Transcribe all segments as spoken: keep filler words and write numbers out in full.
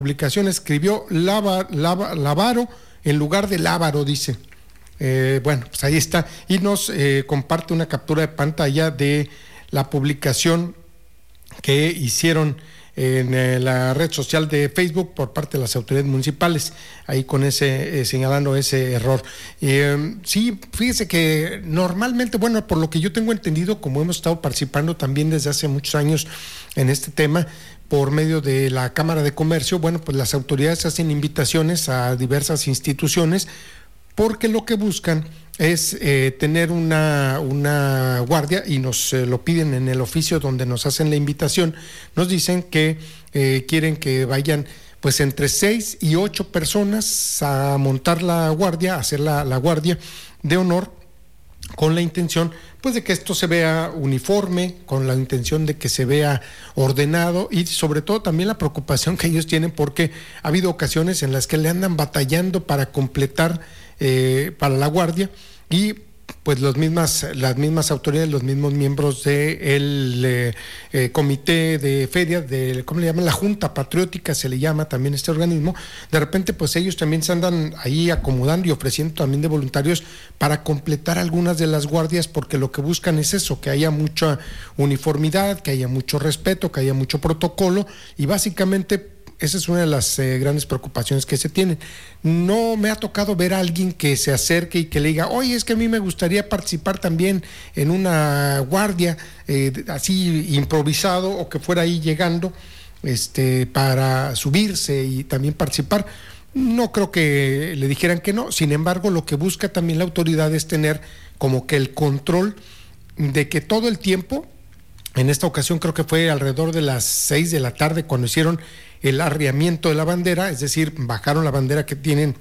publicación escribió lava, lava, Lavaro en lugar de Lávaro, dice. Eh, bueno, pues ahí está. Y nos eh, comparte una captura de pantalla de la publicación que hicieron en eh, la red social de Facebook por parte de las autoridades municipales, ahí con ese, eh, señalando ese error. Eh, sí, fíjese que normalmente, bueno, por lo que yo tengo entendido, como hemos estado participando también desde hace muchos años en este tema, por medio de la Cámara de Comercio, bueno, pues las autoridades hacen invitaciones a diversas instituciones porque lo que buscan es eh, tener una, una guardia y nos eh, lo piden en el oficio donde nos hacen la invitación. Nos dicen que eh, quieren que vayan pues entre seis y ocho personas a montar la guardia, a hacer la, la guardia de honor, con la intención pues de que esto se vea uniforme, con la intención de que se vea ordenado y sobre todo también la preocupación que ellos tienen porque ha habido ocasiones en las que le andan batallando para completar eh, para la guardia y pues los mismas, las mismas autoridades, los mismos miembros del eh, eh, comité de feria, de, ¿cómo le llaman? La Junta Patriótica se le llama también este organismo, de repente pues ellos también se andan ahí acomodando y ofreciendo también de voluntarios para completar algunas de las guardias porque lo que buscan es eso, que haya mucha uniformidad, que haya mucho respeto, que haya mucho protocolo y básicamente esa es una de las eh, grandes preocupaciones que se tienen. No me ha tocado ver a alguien que se acerque y que le diga, oye, es que a mí me gustaría participar también en una guardia eh, así improvisado o que fuera ahí llegando este, para subirse y también participar. No creo que le dijeran que no, sin embargo, lo que busca también la autoridad es tener como que el control de que todo el tiempo, en esta ocasión creo que fue alrededor de las seis de la tarde cuando hicieron el arriamiento de la bandera, es decir, bajaron la bandera que tienen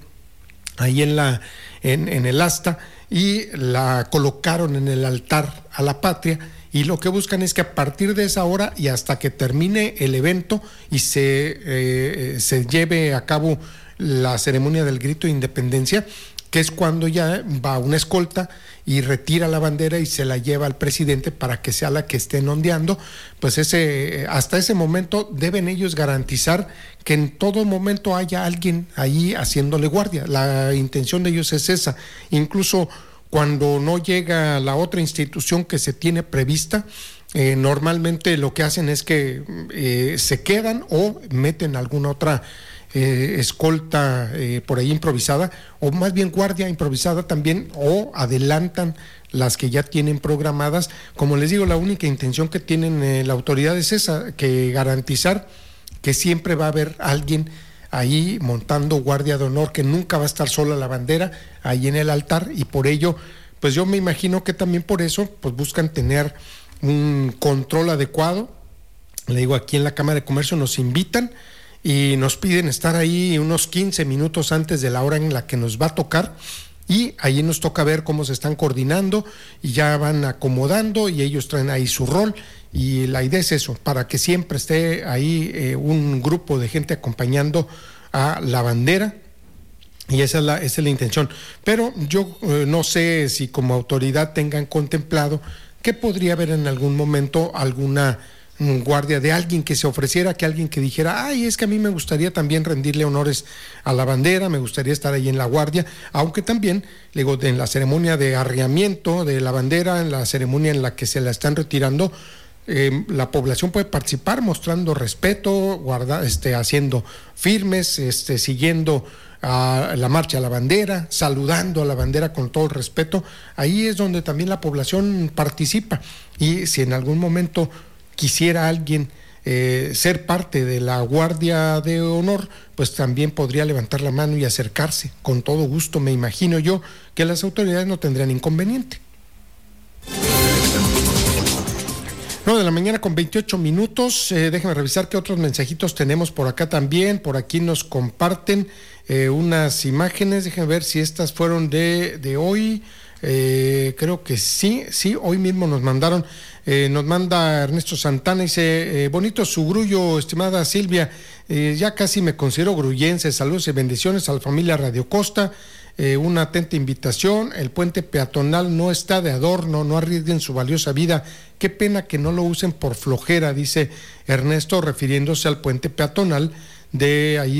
ahí en la en, en el asta y la colocaron en el altar a la patria y lo que buscan es que a partir de esa hora y hasta que termine el evento y se, eh, se lleve a cabo la ceremonia del grito de independencia, que es cuando ya va una escolta y retira la bandera y se la lleva al presidente para que sea la que estén ondeando, pues ese hasta ese momento deben ellos garantizar que en todo momento haya alguien ahí haciéndole guardia. La intención de ellos es esa. Incluso cuando no llega la otra institución que se tiene prevista, eh, normalmente lo que hacen es que eh, se quedan o meten alguna otra Eh, escolta eh, por ahí improvisada o más bien guardia improvisada también o adelantan las que ya tienen programadas. Como les digo, la única intención que tienen eh, la autoridad es esa, que garantizar que siempre va a haber alguien ahí montando guardia de honor, que nunca va a estar sola la bandera ahí en el altar y por ello pues yo me imagino que también por eso pues buscan tener un control adecuado. Le digo, aquí en la Cámara de Comercio nos invitan y nos piden estar ahí unos quince minutos antes de la hora en la que nos va a tocar y ahí nos toca ver cómo se están coordinando y ya van acomodando y ellos traen ahí su rol y la idea es eso, para que siempre esté ahí eh, un grupo de gente acompañando a la bandera y esa es la, esa es la intención. Pero yo eh, no sé si como autoridad tengan contemplado que podría haber en algún momento alguna guardia de alguien que se ofreciera, que alguien que dijera, ay, es que a mí me gustaría también rendirle honores a la bandera, me gustaría estar ahí en la guardia, aunque también, digo, en la ceremonia de arriamiento de la bandera, en la ceremonia en la que se la están retirando, eh, la población puede participar mostrando respeto, guarda, este, haciendo firmes, este, siguiendo a la marcha a la bandera, saludando a la bandera con todo el respeto. Ahí es donde también la población participa y si en algún momento quisiera alguien eh, ser parte de la guardia de honor, pues también podría levantar la mano y acercarse. Con todo gusto, me imagino yo que las autoridades no tendrían inconveniente. nueve de la mañana con veintiocho minutos. Eh, déjenme revisar qué otros mensajitos tenemos por acá también. Por aquí nos comparten eh, unas imágenes. Déjenme ver si estas fueron de, de hoy. Eh, creo que sí, sí, hoy mismo nos mandaron. Eh, nos manda Ernesto Santana, dice, eh, bonito su grullo, estimada Silvia, eh, ya casi me considero grullense, saludos y bendiciones a la familia Radio Costa, eh, una atenta invitación, el puente peatonal no está de adorno, no arriesguen su valiosa vida, qué pena que no lo usen por flojera, dice Ernesto, refiriéndose al puente peatonal de ahí